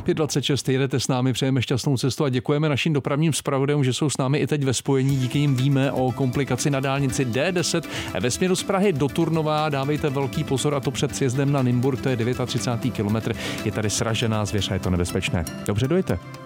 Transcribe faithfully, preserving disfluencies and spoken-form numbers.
pět dvacet šest jedete s námi, přejeme šťastnou cestu a děkujeme našim dopravním zpravodajům, že jsou s námi i teď ve spojení. Díky jim víme o komplikaci na dálnici D deset ve směru z Prahy do Turnova. Dávejte velký pozor, a to před sjezdem na Nymburk, to je třicátý devátý kilometr. Je tady sražená zvěř a je to nebezpečné. Dobře, dojďte.